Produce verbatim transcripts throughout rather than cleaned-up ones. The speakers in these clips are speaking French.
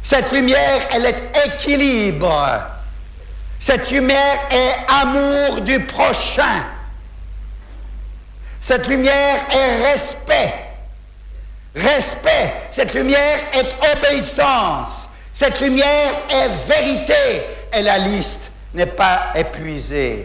Cette lumière, elle est équilibre. Cette lumière est amour du prochain. Cette lumière est respect. Respect. Cette lumière est obéissance. Cette lumière est vérité. Et la liste n'est pas épuisée.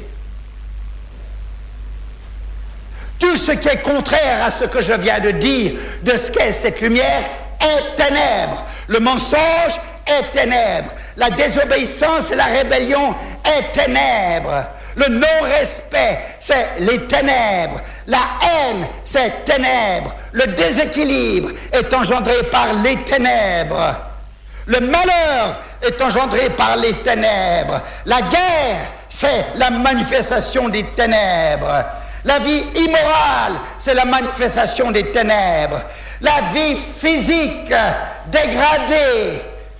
Tout ce qui est contraire à ce que je viens de dire, de ce qu'est cette lumière, est ténèbres. Le mensonge est ténèbres. La désobéissance et la rébellion est ténèbres. Le non-respect, c'est les ténèbres. La haine, c'est ténèbres. Le déséquilibre est engendré par les ténèbres. Le malheur est engendré par les ténèbres. La guerre, c'est la manifestation des ténèbres. La vie immorale, c'est la manifestation des ténèbres. La vie physique dégradée,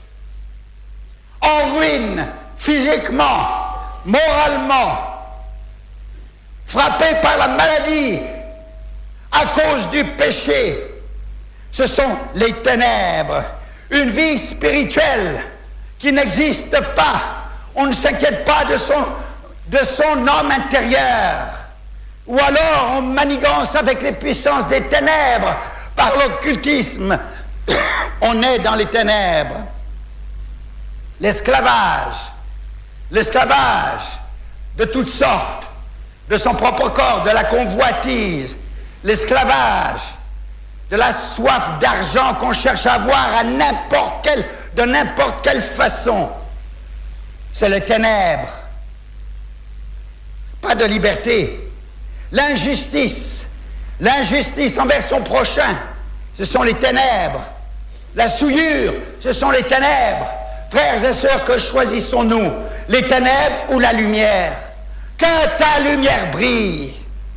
en ruine, physiquement, moralement, frappée par la maladie à cause du péché, ce sont les ténèbres. Une vie spirituelle qui n'existe pas. On ne s'inquiète pas de son, de son homme intérieur. Ou alors on manigance avec les puissances des ténèbres par l'occultisme. On est dans les ténèbres. L'esclavage, l'esclavage de toutes sortes, de son propre corps, de la convoitise, l'esclavage, de la soif d'argent qu'on cherche à avoir à n'importe quelle, de n'importe quelle façon. C'est les ténèbres. Pas de liberté. L'injustice, l'injustice envers son prochain, ce sont les ténèbres. La souillure, ce sont les ténèbres. Frères et sœurs, que choisissons-nous? Les ténèbres ou la lumière? Que ta lumière brille.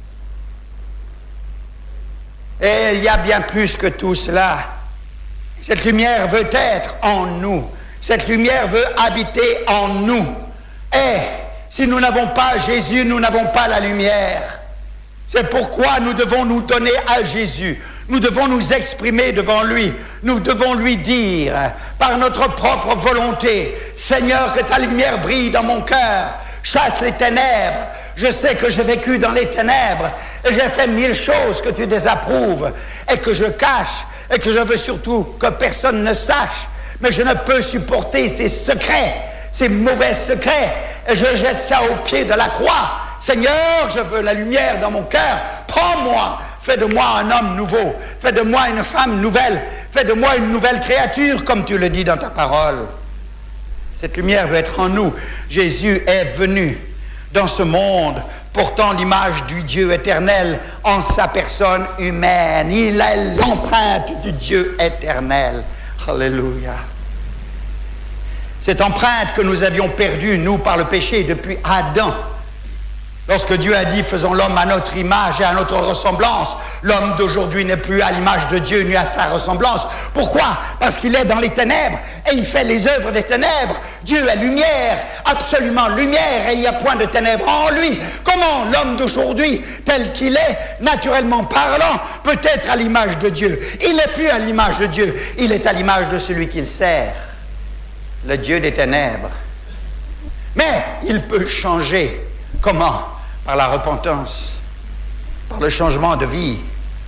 Et il y a bien plus que tout cela. Cette lumière veut être en nous. Cette lumière veut habiter en nous. Et si nous n'avons pas Jésus, nous n'avons pas la lumière. C'est pourquoi nous devons nous donner à Jésus. Nous devons nous exprimer devant lui. Nous devons lui dire, par notre propre volonté, Seigneur, que ta lumière brille dans mon cœur. Chasse les ténèbres. Je sais que j'ai vécu dans les ténèbres et j'ai fait mille choses que tu désapprouves et que je cache et que je veux surtout que personne ne sache. Mais je ne peux supporter ces secrets, ces mauvais secrets, et je jette ça au pied de la croix. Seigneur, je veux la lumière dans mon cœur. Prends-moi, fais de moi un homme nouveau, fais de moi une femme nouvelle, fais de moi une nouvelle créature, comme tu le dis dans ta parole. Cette lumière veut être en nous. Jésus est venu dans ce monde portant l'image du Dieu éternel en sa personne humaine. Il a l'empreinte du Dieu éternel. Alléluia. Cette empreinte que nous avions perdue, nous, par le péché depuis Adam. Lorsque Dieu a dit « Faisons l'homme à notre image et à notre ressemblance », l'homme d'aujourd'hui n'est plus à l'image de Dieu ni à sa ressemblance. Pourquoi? Parce qu'il est dans les ténèbres et il fait les œuvres des ténèbres. Dieu est lumière, absolument lumière, et il n'y a point de ténèbres en lui. Comment l'homme d'aujourd'hui, tel qu'il est, naturellement parlant, peut être à l'image de Dieu? Il n'est plus à l'image de Dieu, il est à l'image de celui qu'il sert, le Dieu des ténèbres. Mais il peut changer. Comment? Par la repentance, par le changement de vie.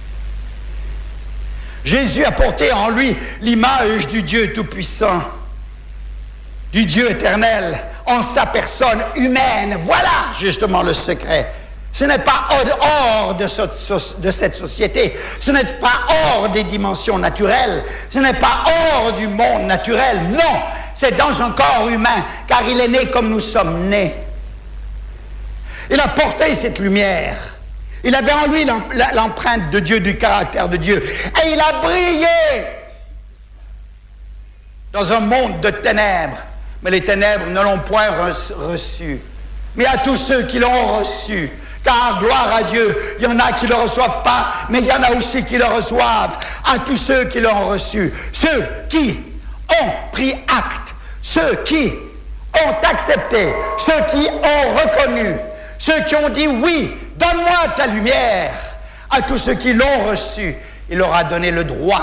Jésus a porté en lui l'image du Dieu Tout-Puissant, du Dieu éternel, en sa personne humaine. Voilà justement le secret. Ce n'est pas hors de cette société, ce n'est pas hors des dimensions naturelles, ce n'est pas hors du monde naturel, non, c'est dans un corps humain, car il est né comme nous sommes nés. Il a porté cette lumière. Il avait en lui l'empreinte de Dieu, du caractère de Dieu. Et il a brillé dans un monde de ténèbres. Mais les ténèbres ne l'ont point reçu. Mais à tous ceux qui l'ont reçu, car gloire à Dieu, il y en a qui ne le reçoivent pas, mais il y en a aussi qui le reçoivent. À tous ceux qui l'ont reçu, ceux qui ont pris acte, ceux qui ont accepté, ceux qui ont reconnu, ceux qui ont dit « Oui, donne-moi ta lumière », à tous ceux qui l'ont reçu, il leur a donné le droit,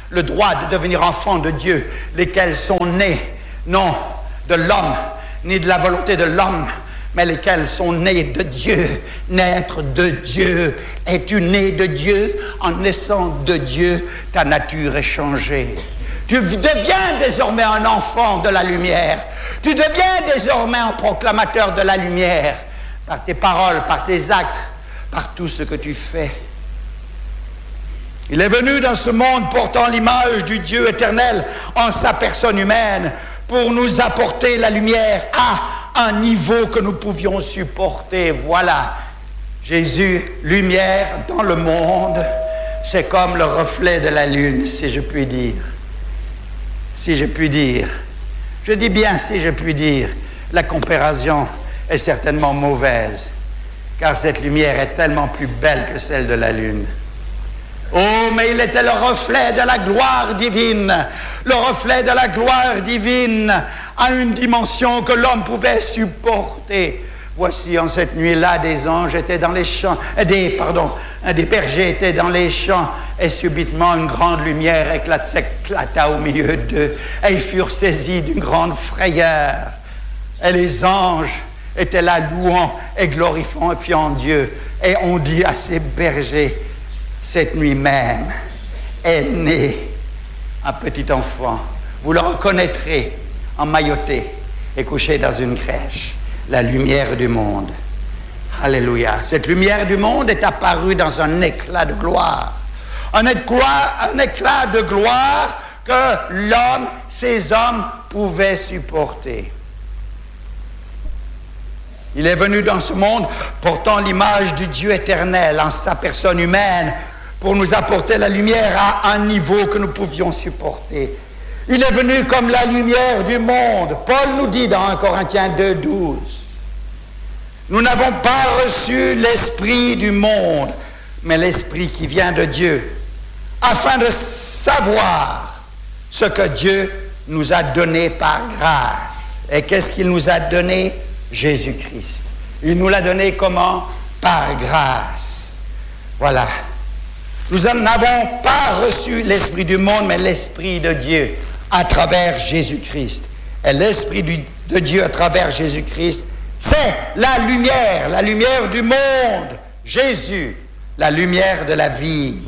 le droit de devenir enfants de Dieu, lesquels sont nés, non de l'homme, ni de la volonté de l'homme, mais lesquels sont nés de Dieu. Naître de Dieu. Es-tu né de Dieu? En naissant de Dieu, ta nature est changée. Tu deviens désormais un enfant de la lumière. Tu deviens désormais un proclamateur de la lumière, par tes paroles, par tes actes, par tout ce que tu fais. Il est venu dans ce monde portant l'image du Dieu éternel en sa personne humaine pour nous apporter la lumière à un niveau que nous pouvions supporter. Voilà, Jésus, lumière dans le monde, c'est comme le reflet de la lune, si je puis dire. Si je puis dire. Je dis bien si je puis dire. La comparaison est certainement mauvaise, car cette lumière est tellement plus belle que celle de la lune. Oh, mais il était le reflet de la gloire divine, le reflet de la gloire divine à une dimension que l'homme pouvait supporter. Voici, en cette nuit-là, des anges étaient dans les champs, des, pardon, des bergers étaient dans les champs, et subitement une grande lumière éclata, éclata au milieu d'eux, et ils furent saisis d'une grande frayeur. Et les anges étaient là louant et glorifiant Dieu, et on dit à ces bergers, cette nuit même est né un petit enfant. Vous le reconnaîtrez emmailloté et couché dans une crèche. La lumière du monde. Alléluia. Cette lumière du monde est apparue dans un éclat de gloire. Un éclat, un éclat de gloire que l'homme, ces hommes, pouvaient supporter. Il est venu dans ce monde portant l'image du Dieu éternel en sa personne humaine pour nous apporter la lumière à un niveau que nous pouvions supporter. Il est venu comme la lumière du monde. Paul nous dit dans un Corinthiens deux, douze, nous n'avons pas reçu l'esprit du monde, mais l'esprit qui vient de Dieu, afin de savoir ce que Dieu nous a donné par grâce. Et qu'est-ce qu'il nous a donné? Jésus-Christ. Il nous l'a donné comment? Par grâce. Voilà. Nous n'avons pas reçu l'esprit du monde, mais l'esprit de Dieu à travers Jésus-Christ. Et l'esprit de Dieu à travers Jésus-Christ, c'est la lumière, la lumière du monde. Jésus, la lumière de la vie.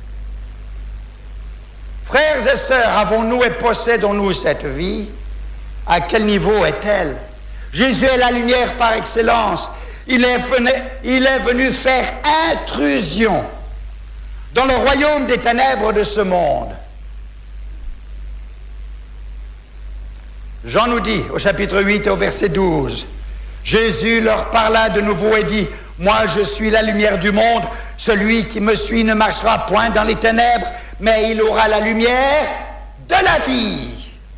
Frères et sœurs, avons-nous et possédons-nous cette vie? À quel niveau est-elle? Jésus est la lumière par excellence. Il est venu, il est venu faire intrusion dans le royaume des ténèbres de ce monde. Jean nous dit au chapitre huit et au verset douze, Jésus leur parla de nouveau et dit, « Moi je suis la lumière du monde, celui qui me suit ne marchera point dans les ténèbres, mais il aura la lumière de la vie. »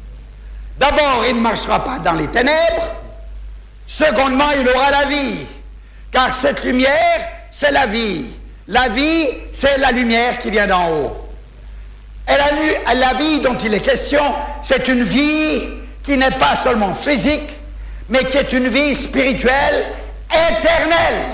D'abord, il ne marchera pas dans les ténèbres. Secondement, il aura la vie, car cette lumière, c'est la vie. La vie, c'est la lumière qui vient d'en haut. Et la, la vie dont il est question, c'est une vie qui n'est pas seulement physique, mais qui est une vie spirituelle, éternelle.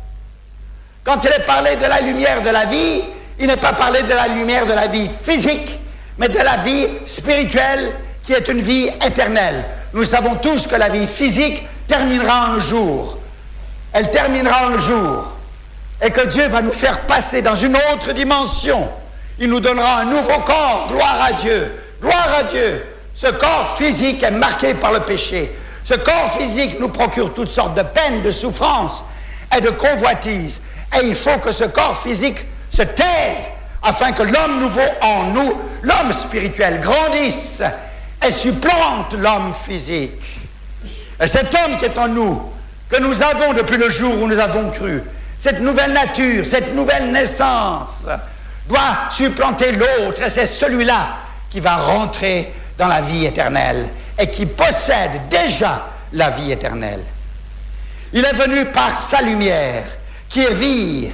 Quand il est parlé de la lumière de la vie, il n'est pas parlé de la lumière de la vie physique, mais de la vie spirituelle, qui est une vie éternelle. Nous savons tous que la vie physique terminera un jour. Elle terminera un jour. Et que Dieu va nous faire passer dans une autre dimension. Il nous donnera un nouveau corps. Gloire à Dieu. Gloire à Dieu. Ce corps physique est marqué par le péché. Ce corps physique nous procure toutes sortes de peines, de souffrances et de convoitises. Et il faut que ce corps physique se taise afin que l'homme nouveau en nous, l'homme spirituel, grandisse et supplante l'homme physique. Et cet homme qui est en nous, que nous avons depuis le jour où nous avons cru, cette nouvelle nature, cette nouvelle naissance, doit supplanter l'autre, et c'est celui-là qui va rentrer dans la vie éternelle et qui possède déjà la vie éternelle. Il est venu par sa lumière, qui est vie,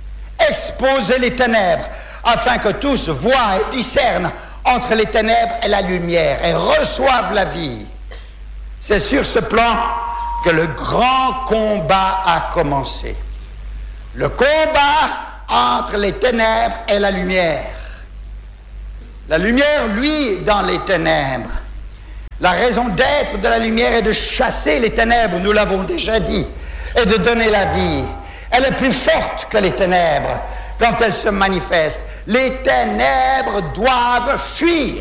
exposer les ténèbres, afin que tous voient et discernent entre les ténèbres et la lumière, et reçoivent la vie. C'est sur ce plan que le grand combat a commencé. Le combat entre les ténèbres et la lumière. La lumière, lui, dans les ténèbres. La raison d'être de la lumière est de chasser les ténèbres, nous l'avons déjà dit, et de donner la vie. Elle est plus forte que les ténèbres quand elles se manifestent. Les ténèbres doivent fuir.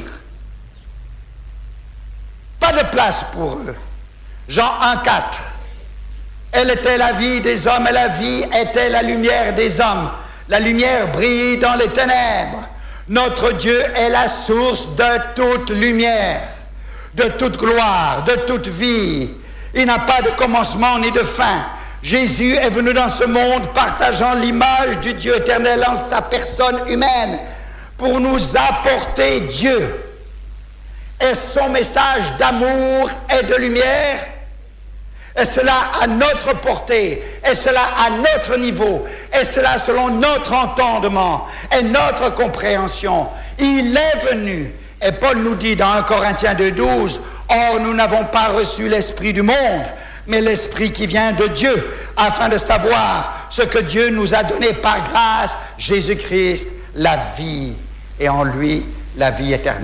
Pas de place pour eux. Jean un, quatre. Elle était la vie des hommes et la vie était la lumière des hommes. La lumière brille dans les ténèbres. Notre Dieu est la source de toute lumière, de toute gloire, de toute vie. Il n'a pas de commencement ni de fin. Jésus est venu dans ce monde partageant l'image du Dieu éternel en sa personne humaine pour nous apporter Dieu. Et son message d'amour et de lumière, et cela à notre portée, et cela à notre niveau, et cela selon notre entendement et notre compréhension. Il est venu, et Paul nous dit dans un Corinthiens deux, douze, « Or nous n'avons pas reçu l'esprit du monde, mais l'esprit qui vient de Dieu, afin de savoir ce que Dieu nous a donné par grâce, Jésus-Christ, la vie, et en lui la vie éternelle. »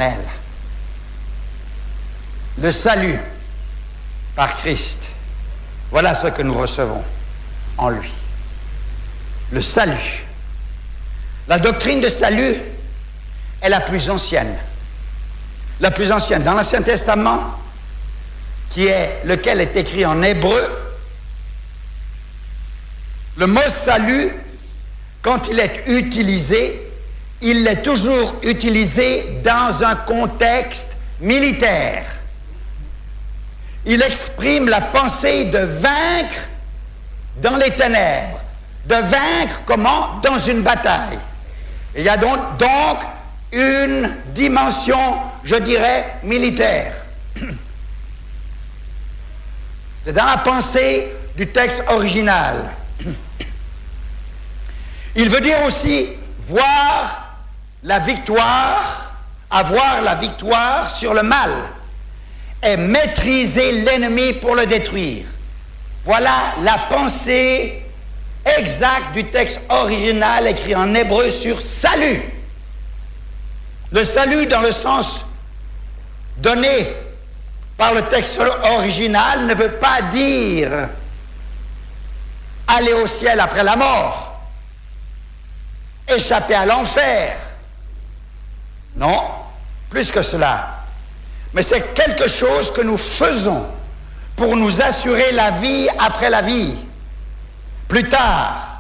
Le salut par Christ, voilà ce que nous recevons en lui. Le salut. La doctrine de salut est la plus ancienne. La plus ancienne. Dans l'Ancien Testament, qui est, lequel est écrit en hébreu, le mot salut, quand il est utilisé, il est toujours utilisé dans un contexte militaire. Il exprime la pensée de vaincre dans les ténèbres. De vaincre comment? Dans une bataille. Il y a donc, donc une dimension, je dirais, militaire. C'est dans la pensée du texte original. Il veut dire aussi voir la victoire, avoir la victoire sur le mal et maîtriser l'ennemi pour le détruire. Voilà la pensée exacte du texte original écrit en hébreu sur salut. Le salut dans le sens donné par le texte original ne veut pas dire aller au ciel après la mort, échapper à l'enfer. Non, plus que cela. Mais c'est quelque chose que nous faisons pour nous assurer la vie après la vie. Plus tard,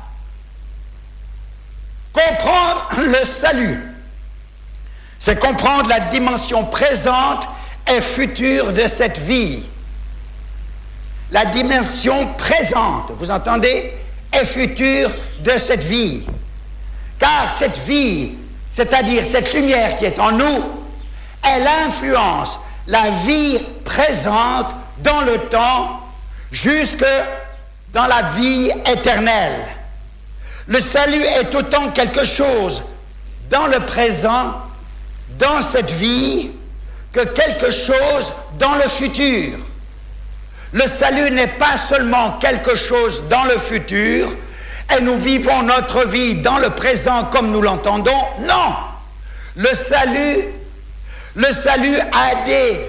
comprendre le salut, c'est comprendre la dimension présente et future de cette vie. La dimension présente, vous entendez, et future de cette vie. Car cette vie, c'est-à-dire cette lumière qui est en nous, elle influence la vie présente dans le temps jusque dans la vie éternelle. Le salut est autant quelque chose dans le présent, dans cette vie, que quelque chose dans le futur. Le salut n'est pas seulement quelque chose dans le futur, et nous vivons notre vie dans le présent comme nous l'entendons. Non! Le salut Le salut a des,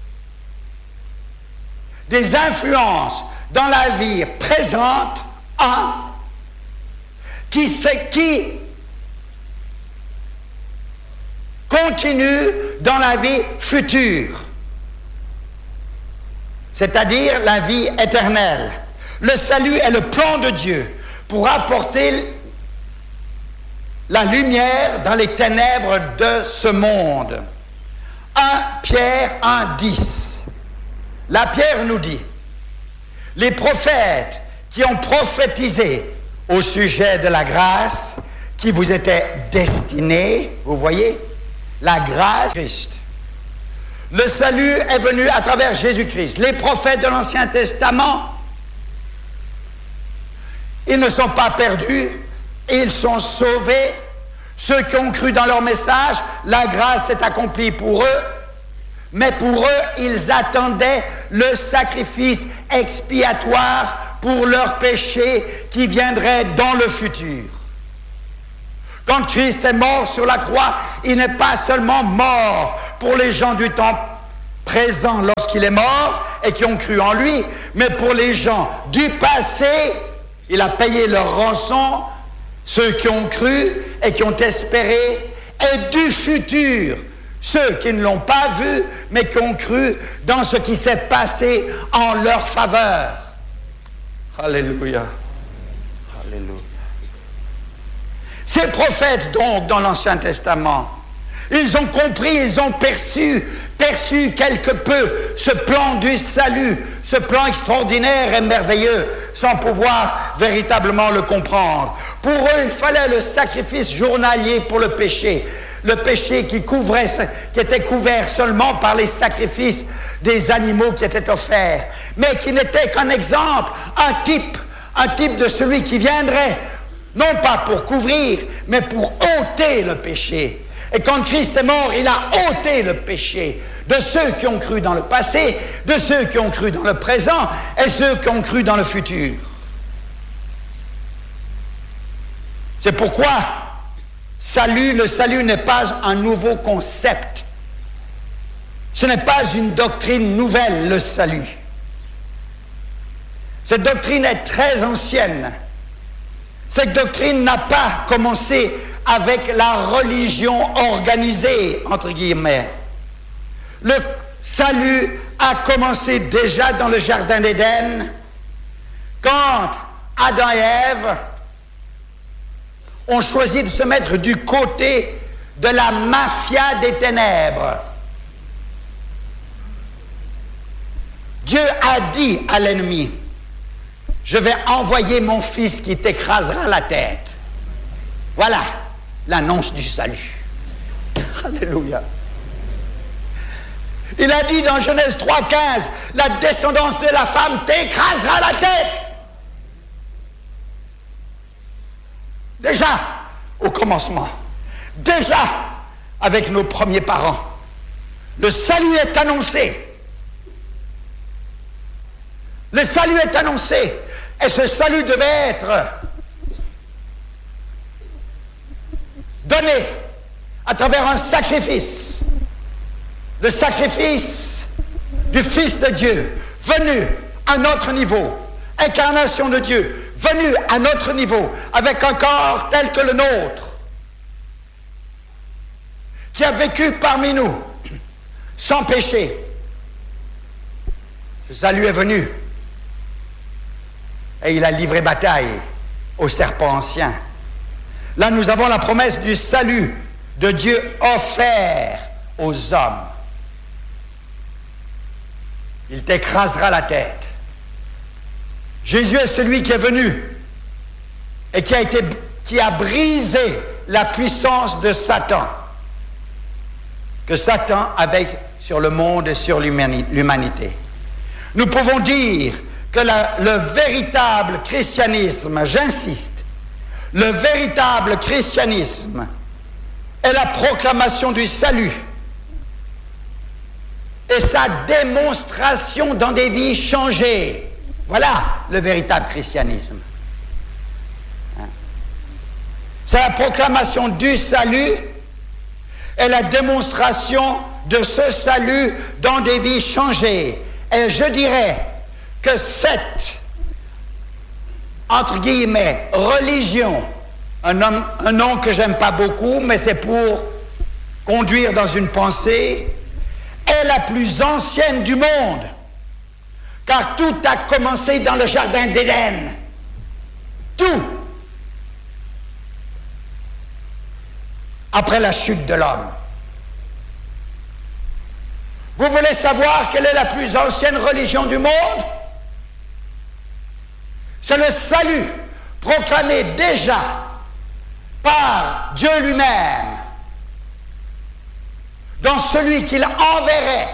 des influences dans la vie présente hein, qui, qui continuent dans la vie future, c'est-à-dire la vie éternelle. Le salut est le plan de Dieu pour apporter la lumière dans les ténèbres de ce monde. un Pierre un, dix. La Pierre nous dit, les prophètes qui ont prophétisé au sujet de la grâce qui vous était destinée, vous voyez, la grâce de Christ. Le salut est venu à travers Jésus-Christ. Les prophètes de l'Ancien Testament, ils ne sont pas perdus, ils sont sauvés. Ceux qui ont cru dans leur message, la grâce s'est accomplie pour eux, mais pour eux, ils attendaient le sacrifice expiatoire pour leurs péchés qui viendrait dans le futur. Quand Christ est mort sur la croix, il n'est pas seulement mort pour les gens du temps présent lorsqu'il est mort et qui ont cru en lui, mais pour les gens du passé, il a payé leur rançon, ceux qui ont cru et qui ont espéré, et du futur, ceux qui ne l'ont pas vu, mais qui ont cru dans ce qui s'est passé en leur faveur. Alléluia. Alléluia. Ces prophètes, donc, dans l'Ancien Testament, ils ont compris, ils ont perçu, perçu quelque peu ce plan du salut, ce plan extraordinaire et merveilleux, sans pouvoir véritablement le comprendre. Pour eux, il fallait le sacrifice journalier pour le péché. Le péché qui couvrait, qui était couvert seulement par les sacrifices des animaux qui étaient offerts, mais qui n'était qu'un exemple, un type, un type de celui qui viendrait, non pas pour couvrir, mais pour ôter le péché. Et quand Christ est mort, il a ôté le péché de ceux qui ont cru dans le passé, de ceux qui ont cru dans le présent et ceux qui ont cru dans le futur. C'est pourquoi salut, le salut n'est pas un nouveau concept. Ce n'est pas une doctrine nouvelle, le salut. Cette doctrine est très ancienne. Cette doctrine n'a pas commencé avec la religion organisée, entre guillemets. Le salut a commencé déjà dans le Jardin d'Éden, quand Adam et Ève ont choisi de se mettre du côté de la mafia des ténèbres. Dieu a dit à l'ennemi, « Je vais envoyer mon fils qui t'écrasera la tête. » Voilà l'annonce du salut. Alléluia. Il a dit dans Genèse trois quinze, « La descendance de la femme t'écrasera la tête. » Déjà, au commencement, déjà avec nos premiers parents, le salut est annoncé. Le salut est annoncé. Et ce salut devait être donné à travers un sacrifice. Le sacrifice du Fils de Dieu, venu à notre niveau, incarnation de Dieu, venu à notre niveau, avec un corps tel que le nôtre, qui a vécu parmi nous, sans péché. Ce salut est venu, et il a livré bataille au serpent ancien. Là, nous avons la promesse du salut de Dieu offert aux hommes. Il t'écrasera la tête. Jésus est celui qui est venu et qui a, été, qui a brisé la puissance de Satan, que Satan avait sur le monde et sur l'humanité. Nous pouvons dire que la, le véritable christianisme, j'insiste, le véritable christianisme est la proclamation du salut et sa démonstration dans des vies changées. Voilà le véritable christianisme. C'est la proclamation du salut et la démonstration de ce salut dans des vies changées. Et je dirais que cette, entre guillemets, religion, un nom, un nom que j'aime pas beaucoup, mais c'est pour conduire dans une pensée, est la plus ancienne du monde. Car tout a commencé dans le Jardin d'Éden. Tout. Après la chute de l'homme. Vous voulez savoir quelle est la plus ancienne religion du monde? C'est le salut proclamé déjà par Dieu lui-même dans celui qu'il enverrait,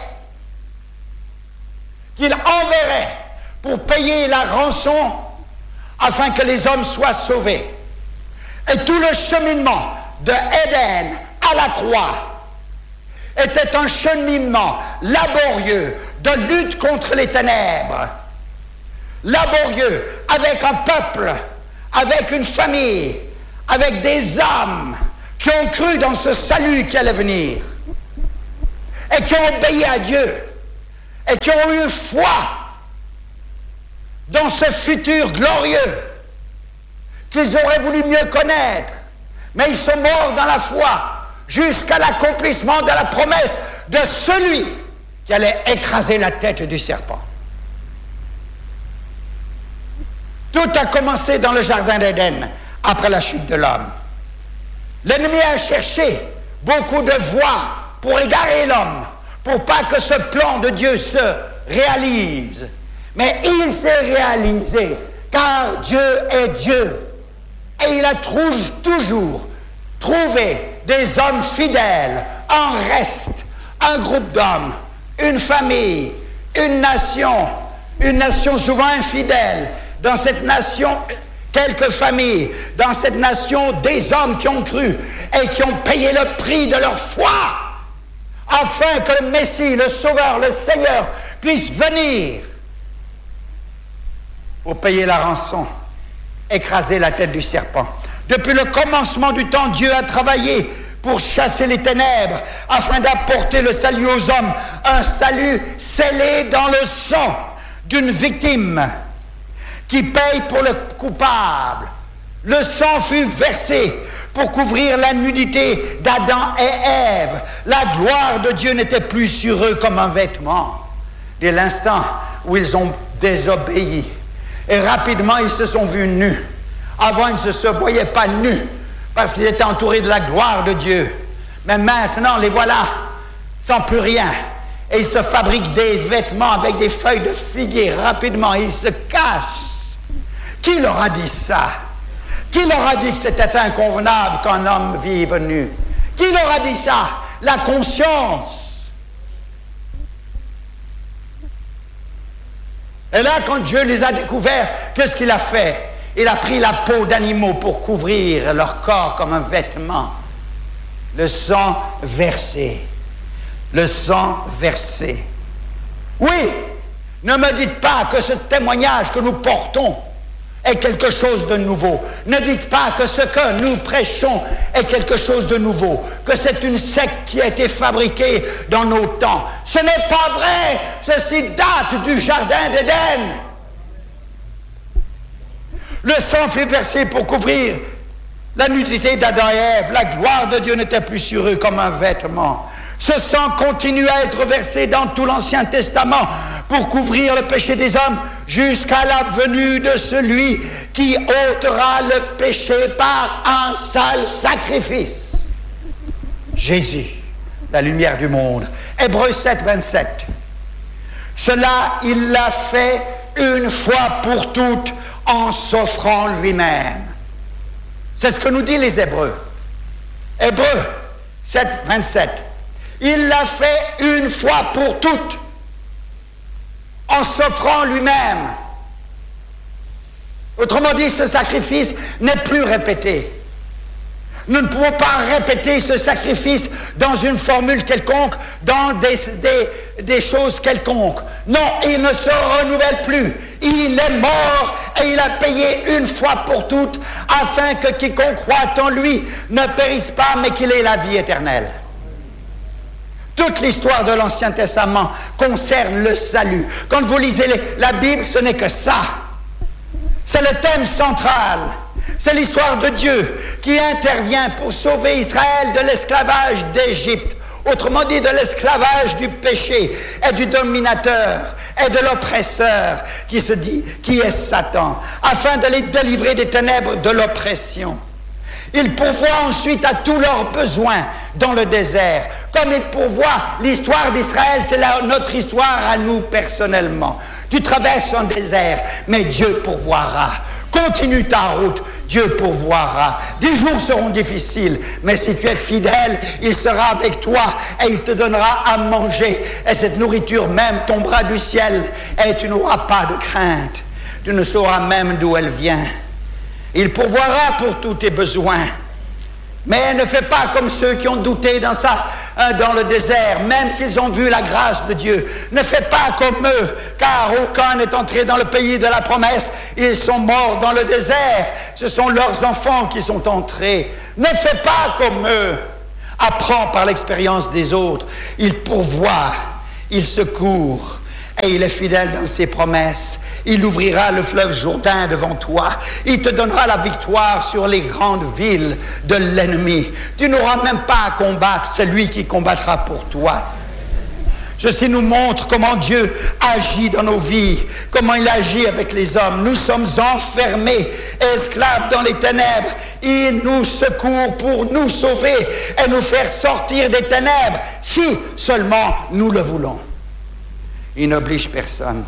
qu'il enverrait pour payer la rançon afin que les hommes soient sauvés. Et tout le cheminement de Éden à la croix était un cheminement laborieux de lutte contre les ténèbres, laborieux avec un peuple, avec une famille, avec des hommes qui ont cru dans ce salut qui allait venir et qui ont obéi à Dieu et qui ont eu foi dans ce futur glorieux qu'ils auraient voulu mieux connaître, mais ils sont morts dans la foi jusqu'à l'accomplissement de la promesse de celui qui allait écraser la tête du serpent. Tout a commencé dans le jardin d'Éden après la chute de l'homme. L'ennemi a cherché beaucoup de voies pour égarer l'homme, pour pas que ce plan de Dieu se réalise. Mais il s'est réalisé, car Dieu est Dieu. Et il a trou- toujours trouvé des hommes fidèles, un reste, un groupe d'hommes, une famille, une nation, une nation souvent infidèle. Dans cette nation, quelques familles, dans cette nation, des hommes qui ont cru et qui ont payé le prix de leur foi, afin que le Messie, le Sauveur, le Seigneur puisse venir pour payer la rançon, écraser la tête du serpent. Depuis le commencement du temps, Dieu a travaillé pour chasser les ténèbres, afin d'apporter le salut aux hommes, un salut scellé dans le sang d'une victime qui paye pour le coupable. Le sang fut versé pour couvrir la nudité d'Adam et Ève. La gloire de Dieu n'était plus sur eux comme un vêtement. Dès l'instant où ils ont désobéi, et rapidement ils se sont vus nus. Avant, ils ne se voyaient pas nus, parce qu'ils étaient entourés de la gloire de Dieu. Mais maintenant, les voilà, sans plus rien. Et ils se fabriquent des vêtements avec des feuilles de figuier. Rapidement, ils se cachent. Qui leur a dit ça? Qui leur a dit que c'était inconvenable qu'un homme vive nu? Qui leur a dit ça? La conscience. Et là, quand Dieu les a découverts, qu'est-ce qu'il a fait? Il a pris la peau d'animaux pour couvrir leur corps comme un vêtement. Le sang versé. Le sang versé. Oui, ne me dites pas que ce témoignage que nous portons est quelque chose de nouveau. Ne dites pas que ce que nous prêchons est quelque chose de nouveau, que c'est une secte qui a été fabriquée dans nos temps. Ce n'est pas vrai. Ceci date du jardin d'Éden. Le sang fut versé pour couvrir la nudité d'Adam et Ève. La gloire de Dieu n'était plus sur eux comme un vêtement. Ce sang continue à être versé dans tout l'Ancien Testament pour couvrir le péché des hommes jusqu'à la venue de celui qui ôtera le péché par un seul sacrifice. Jésus, la lumière du monde. Hébreux sept, vingt-sept. Cela, il l'a fait une fois pour toutes en s'offrant lui-même. C'est ce que nous disent les Hébreux. Hébreux sept, vingt-sept. Il l'a fait une fois pour toutes, en s'offrant lui-même. Autrement dit, ce sacrifice n'est plus répété. Nous ne pouvons pas répéter ce sacrifice dans une formule quelconque, dans des, des, des choses quelconques. Non, il ne se renouvelle plus. Il est mort et il a payé une fois pour toutes, afin que quiconque croit en lui ne périsse pas, mais qu'il ait la vie éternelle. Toute l'histoire de l'Ancien Testament concerne le salut. Quand vous lisez les, la Bible, ce n'est que ça. C'est le thème central. C'est l'histoire de Dieu qui intervient pour sauver Israël de l'esclavage d'Égypte. Autrement dit, de l'esclavage du péché et du dominateur et de l'oppresseur qui se dit, qui est Satan, afin de les délivrer des ténèbres de l'oppression. Il pourvoit ensuite à tous leurs besoins dans le désert. Comme il pourvoit, l'histoire d'Israël, c'est la, notre histoire à nous personnellement. Tu traverses un désert, mais Dieu pourvoira. Continue ta route, Dieu pourvoira. Des jours seront difficiles, mais si tu es fidèle, il sera avec toi et il te donnera à manger. Et cette nourriture même tombera du ciel et tu n'auras pas de crainte. Tu ne sauras même d'où elle vient. Il pourvoira pour tous tes besoins. Mais ne fais pas comme ceux qui ont douté dans ça, hein, dans le désert, même qu'ils ont vu la grâce de Dieu. Ne fais pas comme eux, car aucun n'est entré dans le pays de la promesse. Ils sont morts dans le désert. Ce sont leurs enfants qui sont entrés. Ne fais pas comme eux. Apprends par l'expérience des autres. Il pourvoit, il secourt, et il est fidèle dans ses promesses. Il ouvrira le fleuve Jourdain devant toi. Il te donnera la victoire sur les grandes villes de l'ennemi. Tu n'auras même pas à combattre, c'est lui qui combattra pour toi. Ceci nous montre comment Dieu agit dans nos vies, comment il agit avec les hommes. Nous sommes enfermés, esclaves dans les ténèbres. Il nous secourt pour nous sauver et nous faire sortir des ténèbres, si seulement nous le voulons. Il n'oblige personne.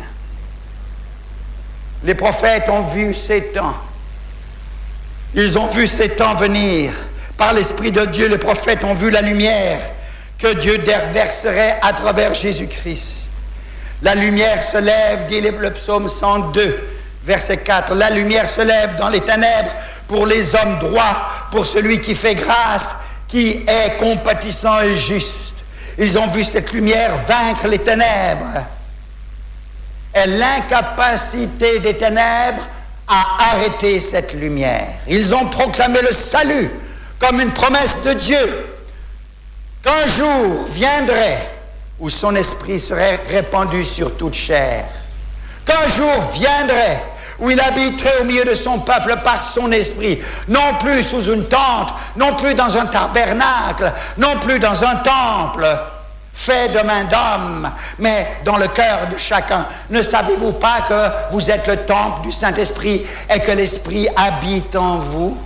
Les prophètes ont vu ces temps. Ils ont vu ces temps venir. Par l'Esprit de Dieu, les prophètes ont vu la lumière que Dieu déverserait à travers Jésus-Christ. La lumière se lève, dit le psaume cent deux, verset quatre. La lumière se lève dans les ténèbres pour les hommes droits, pour celui qui fait grâce, qui est compatissant et juste. Ils ont vu cette lumière vaincre les ténèbres. Et l'incapacité des ténèbres a arrêté cette lumière. Ils ont proclamé le salut comme une promesse de Dieu, qu'un jour viendrait où son esprit serait répandu sur toute chair, qu'un jour viendrait où il habiterait au milieu de son peuple par son esprit, non plus sous une tente, non plus dans un tabernacle, non plus dans un temple fait de main d'homme, mais dans le cœur de chacun. Ne savez-vous pas que vous êtes le temple du Saint-Esprit et que l'Esprit habite en vous?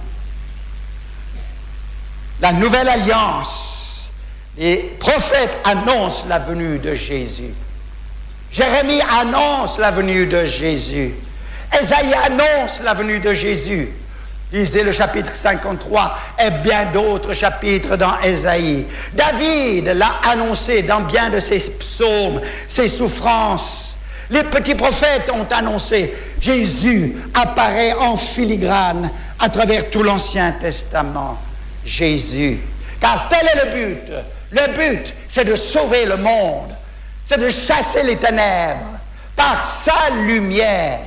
La nouvelle alliance, les prophètes annoncent la venue de Jésus. Jérémie annonce la venue de Jésus. Ésaïe annonce la venue de Jésus. Lisez le chapitre cinquante-trois et bien d'autres chapitres dans Ésaïe. David l'a annoncé dans bien de ses psaumes, ses souffrances. Les petits prophètes ont annoncé. Jésus apparaît en filigrane à travers tout l'Ancien Testament. Jésus. Car tel est le but. Le but, c'est de sauver le monde. C'est de chasser les ténèbres par sa lumière.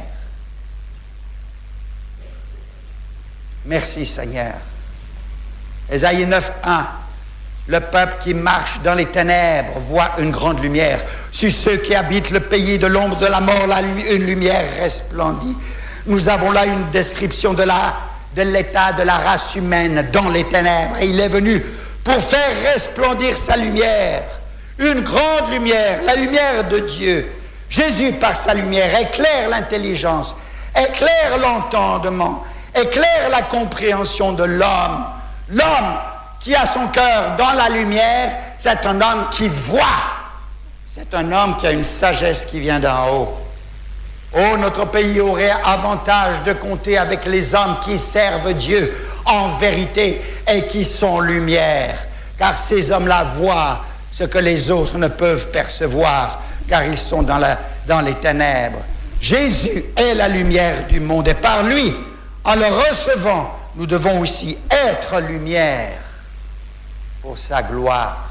Merci Seigneur. Ésaïe neuf, un. Le peuple qui marche dans les ténèbres voit une grande lumière. Sur ceux qui habitent le pays de l'ombre de la mort, là, une lumière resplendit. Nous avons là une description de, la, de l'état de la race humaine dans les ténèbres. Et il est venu pour faire resplendir sa lumière. Une grande lumière, la lumière de Dieu. Jésus, par sa lumière, éclaire l'intelligence, éclaire l'entendement, éclaire la compréhension de l'homme. L'homme qui a son cœur dans la lumière, c'est un homme qui voit. C'est un homme qui a une sagesse qui vient d'en haut. Oh, notre pays aurait avantage de compter avec les hommes qui servent Dieu en vérité et qui sont lumière. Car ces hommes-là voient ce que les autres ne peuvent percevoir, car ils sont dans, la, dans les ténèbres. Jésus est la lumière du monde et par lui, en le recevant, nous devons aussi être lumière pour sa gloire.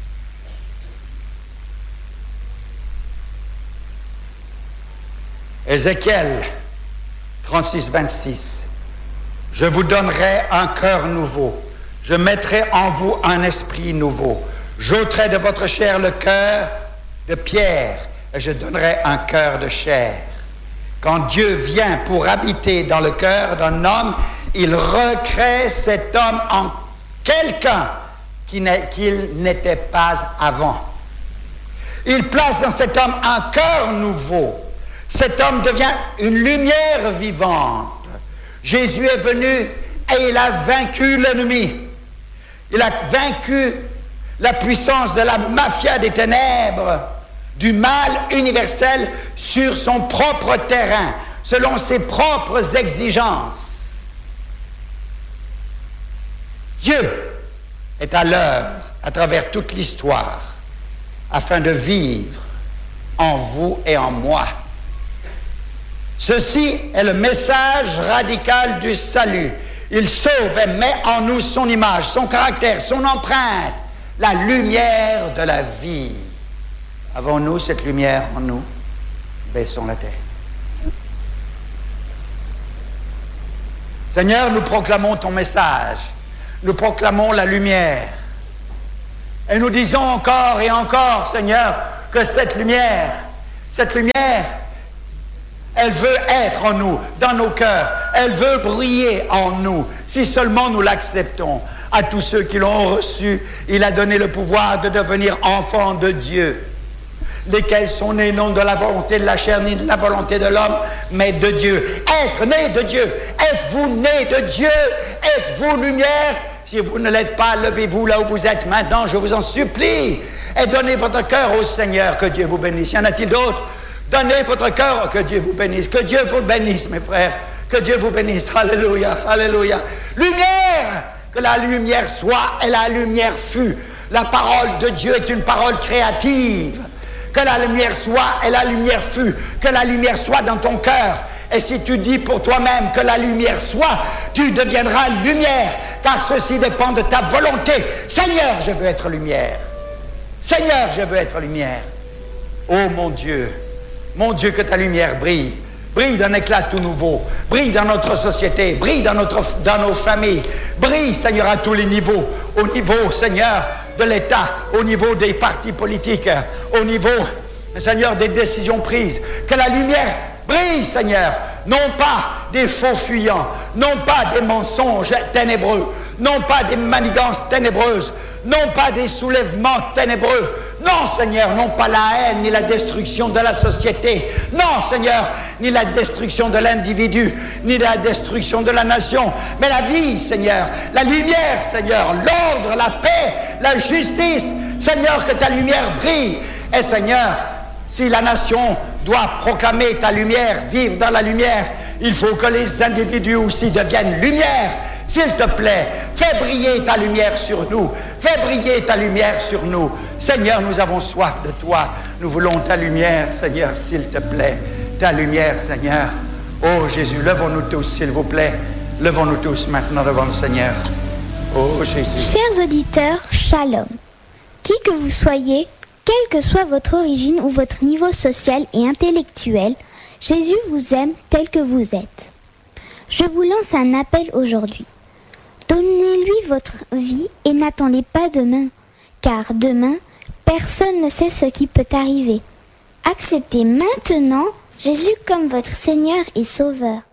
Ézéchiel trente-six, vingt-six. Je vous donnerai un cœur nouveau. Je mettrai en vous un esprit nouveau. J'ôterai de votre chair le cœur de pierre et je donnerai un cœur de chair. Quand Dieu vient pour habiter dans le cœur d'un homme, il recrée cet homme en quelqu'un qui n'est, qu'il n'était pas avant. Il place dans cet homme un cœur nouveau. Cet homme devient une lumière vivante. Jésus est venu et il a vaincu l'ennemi. Il a vaincu la puissance de la mafia des ténèbres, du mal universel sur son propre terrain, selon ses propres exigences. Dieu est à l'œuvre à travers toute l'histoire afin de vivre en vous et en moi. Ceci est le message radical du salut. Il sauve et met en nous son image, son caractère, son empreinte, la lumière de la vie. Avons-nous cette lumière en nous? Baissons la tête. Seigneur, nous proclamons ton message. Nous proclamons la lumière. Et nous disons encore et encore, Seigneur, que cette lumière, cette lumière, elle veut être en nous, dans nos cœurs. Elle veut briller en nous, si seulement nous l'acceptons. À tous ceux qui l'ont reçu, il a donné le pouvoir de devenir enfants de Dieu, lesquels sont nés non de la volonté de la chair ni de la volonté de l'homme, mais de Dieu. Être né de Dieu. Êtes-vous né de Dieu? Êtes-vous lumière? Si vous ne l'êtes pas, levez-vous là où vous êtes maintenant, je vous en supplie, et donnez votre cœur au Seigneur. Que Dieu vous bénisse. Y en a-t-il d'autres? Donnez votre cœur. Que Dieu vous bénisse. Que Dieu vous bénisse, mes frères. Que Dieu vous bénisse. Alléluia, alléluia. Lumière! Que la lumière soit et la lumière fut. La parole de Dieu est une parole créative. Que la lumière soit et la lumière fut. Que la lumière soit dans ton cœur. Et si tu dis pour toi-même que la lumière soit, tu deviendras lumière, car ceci dépend de ta volonté. Seigneur, je veux être lumière. Seigneur, je veux être lumière. Oh mon Dieu, mon Dieu, que ta lumière brille. Brille d'un éclat tout nouveau. Brille dans notre société. Brille dans, notre, dans nos familles. Brille, Seigneur, à tous les niveaux. Au niveau, Seigneur, de l'État. Au niveau des partis politiques. Au niveau, Seigneur, des décisions prises. Que la lumière brille, Seigneur. Non pas des faux fuyants. Non pas des mensonges ténébreux. Non pas des manigances ténébreuses. Non pas des soulèvements ténébreux. Non, Seigneur, non pas la haine, ni la destruction de la société. Non, Seigneur, ni la destruction de l'individu, ni la destruction de la nation. Mais la vie, Seigneur, la lumière, Seigneur, l'ordre, la paix, la justice. Seigneur, que ta lumière brille. Et Seigneur, si la nation doit proclamer ta lumière, vivre dans la lumière, il faut que les individus aussi deviennent lumière. S'il te plaît, fais briller ta lumière sur nous. Fais briller ta lumière sur nous. Seigneur, nous avons soif de toi. Nous voulons ta lumière, Seigneur, s'il te plaît. Ta lumière, Seigneur. Oh Jésus, levons-nous tous, s'il vous plaît. Levons-nous tous maintenant devant le Seigneur. Oh Jésus. Chers auditeurs, shalom. Qui que vous soyez, quelle que soit votre origine ou votre niveau social et intellectuel, Jésus vous aime tel que vous êtes. Je vous lance un appel aujourd'hui. Donnez-lui votre vie et n'attendez pas demain, car demain, personne ne sait ce qui peut arriver. Acceptez maintenant Jésus comme votre Seigneur et Sauveur.